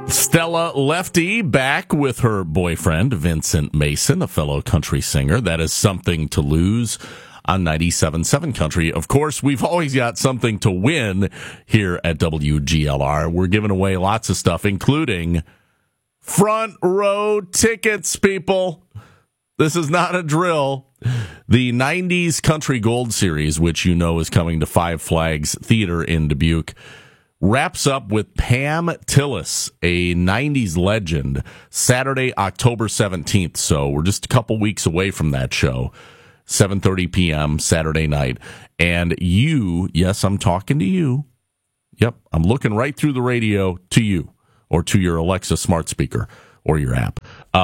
Stella Lefty back with her boyfriend, Vincent Mason, a fellow country singer. That is Something to Lose on 97.7 Country. Of course, we've always got something to win here at WGLR. We're giving away lots of stuff, including front row tickets, people. This is not a drill. The 90s Country Gold Series, which you know is coming to Five Flags Theater in Dubuque, wraps up with Pam Tillis, a 90s legend, Saturday, October 17th. So we're just a couple weeks away from that show, 7:30 p.m. Saturday night. And you, yes, I'm talking to you. Yep, I'm looking right through the radio to you or to your Alexa smart speaker or your app.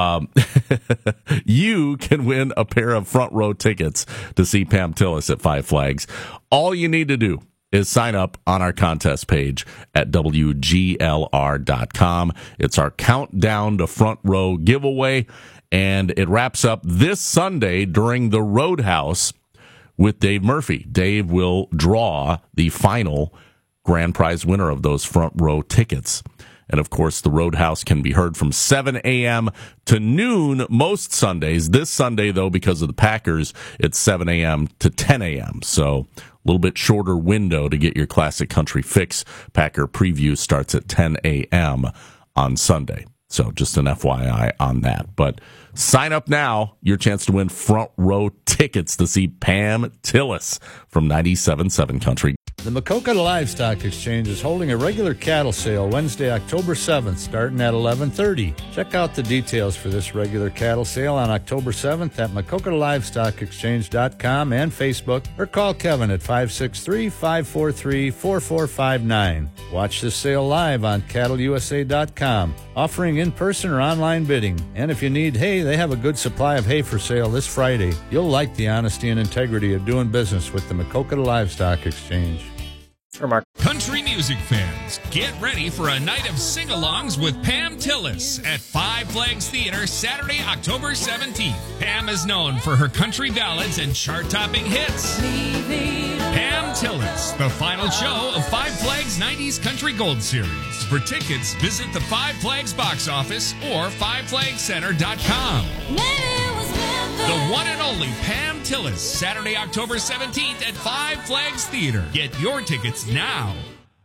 You can win a pair of front row tickets to see Pam Tillis at Five Flags. All you need to do is sign up on our contest page at WGLR.com. It's our countdown to front row giveaway, and it wraps up this Sunday during the Roadhouse with Dave Murphy. Dave will draw the final grand prize winner of those front row tickets. And, of course, the Roadhouse can be heard from 7 a.m. to noon most Sundays. This Sunday, though, because of the Packers, it's 7 a.m. to 10 a.m. So a little bit shorter window to get your classic country fix. Packer preview starts at 10 a.m. on Sunday. So just an FYI on that. But sign up now. Your chance to win front row tickets to see Pam Tillis from 97.7 Country. The Maquoketa Livestock Exchange is holding a regular cattle sale Wednesday, October 7th, starting at 11:30. Check out the details for this regular cattle sale on October 7th at MaquoketaLivestockExchange.com and Facebook, or call Kevin at 563-543-4459. Watch this sale live on CattleUSA.com, offering in-person or online bidding. And if you need hay, they have a good supply of hay for sale this Friday. You'll like the honesty and integrity of doing business with the Maquoketa Livestock Exchange. Country music fans, get ready for a night of sing-alongs with Pam Tillis at Five Flags Theater Saturday, October 17th. Pam is known for her country ballads and chart-topping hits. Pam Tillis, the final show of Five Flags 90s Country Gold Series. For tickets, visit the Five Flags box office or FiveFlagsCenter.com. The one and only Pam Tillis, Saturday, October 17th at Five Flags Theater. Get your tickets now.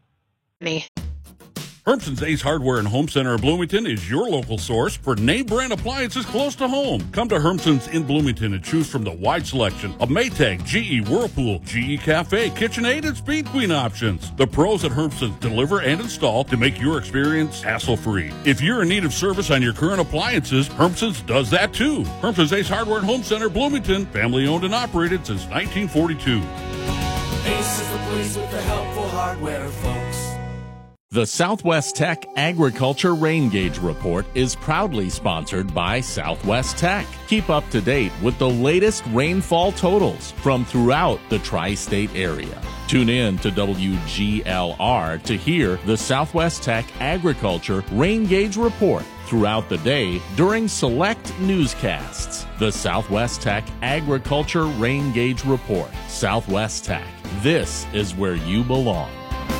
Hermson's Ace Hardware and Home Center in Bloomington is your local source for name brand appliances close to home. Come to Hermson's in Bloomington and choose from the wide selection of Maytag, GE, Whirlpool, GE Cafe, KitchenAid, and Speed Queen options. The pros at Hermson's deliver and install to make your experience hassle-free. If you're in need of service on your current appliances, Hermson's does that too. Hermson's Ace Hardware and Home Center, Bloomington, family owned and operated since 1942. Ace is the place with the helpful hardware, folks. The Southwest Tech Agriculture Rain Gauge Report is proudly sponsored by Southwest Tech. Keep up to date with the latest rainfall totals from throughout the tri-state area. Tune in to WGLR to hear the Southwest Tech Agriculture Rain Gauge Report throughout the day during select newscasts. The Southwest Tech Agriculture Rain Gauge Report. Southwest Tech. This is where you belong.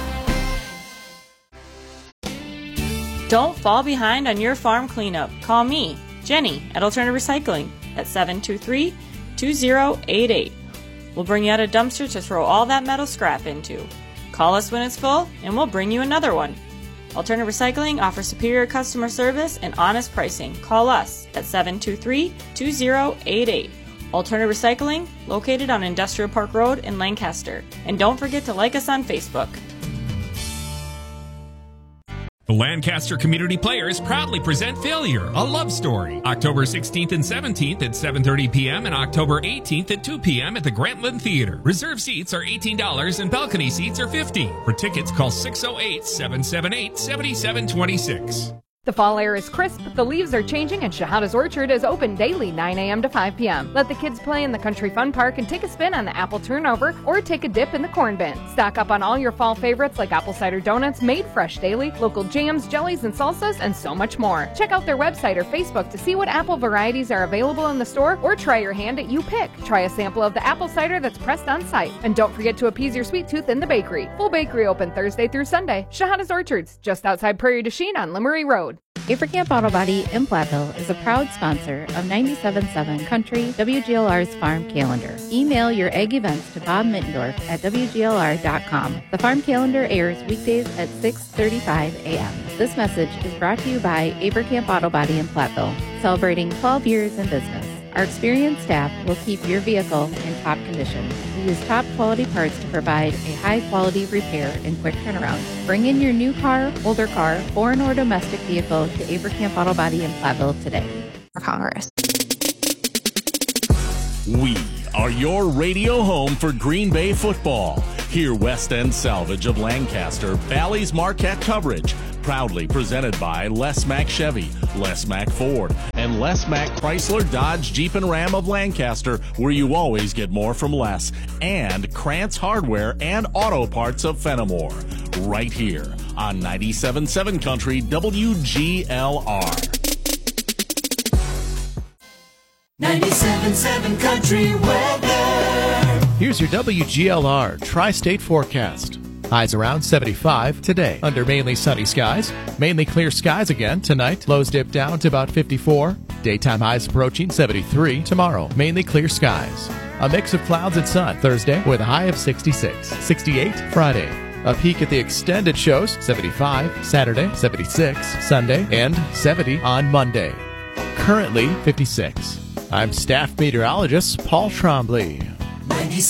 Don't fall behind on your farm cleanup. Call me, Jenny, at Alternative Recycling at 723-2088. We'll bring you out a dumpster to throw all that metal scrap into. Call us when it's full, and we'll bring you another one. Alternative Recycling offers superior customer service and honest pricing. Call us at 723-2088. Alternative Recycling, located on Industrial Park Road in Lancaster. And don't forget to like us on Facebook. The Lancaster Community Players proudly present Failure, a Love Story, October 16th and 17th at 7:30 p.m. and October 18th at 2 p.m. at the Grantland Theater. Reserve seats are $18 and balcony seats are $50. For tickets, call 608-778-7726. The fall air is crisp, the leaves are changing, and Shahada's Orchard is open daily 9 a.m. to 5 p.m. Let the kids play in the Country Fun Park and take a spin on the apple turnover or take a dip in the corn bin. Stock up on all your fall favorites like apple cider donuts made fresh daily, local jams, jellies, and salsas, and so much more. Check out their website or Facebook to see what apple varieties are available in the store or try your hand at You Pick. Try a sample of the apple cider that's pressed on site. And don't forget to appease your sweet tooth in the bakery. Full bakery open Thursday through Sunday. Shahada's Orchards, just outside Prairie du Chien on Limerick Road. Avercamp Auto Body in Platteville is a proud sponsor of 97.7 Country, WGLR's Farm Calendar. Email your egg events to Bob Mittendorf at WGLR.com. The Farm Calendar airs weekdays at 6:35 a.m. This message is brought to you by Avercamp Auto Body in Platteville, celebrating 12 years in business. Our experienced staff will keep your vehicle in top condition. We use top quality parts to provide a high quality repair and quick turnaround. Bring in your new car, older car, foreign or domestic vehicle to Avercamp Auto Body in Platteville today. Congress. We are your radio home for Green Bay football. Hear West End Salvage of Lancaster, Valley's Marquette coverage. Proudly presented by Les Mack Chevy, Les Mack Ford, and Les Mack Chrysler, Dodge, Jeep, and Ram of Lancaster, where you always get more from less. And Krantz Hardware and Auto Parts of Fenimore. Right here on 97.7 Country WGLR. 97.7 Country weather. Here's your WGLR Tri-State forecast. Highs around 75 today under mainly sunny skies. Mainly clear skies again tonight. Lows dip down to about 54. Daytime highs approaching 73 tomorrow. Mainly clear skies. A mix of clouds and sun Thursday with a high of 66. 68 Friday. A peek at the extended shows, 75 Saturday, 76 Sunday, and 70 on Monday. Currently 56. I'm staff meteorologist Paul Trombley.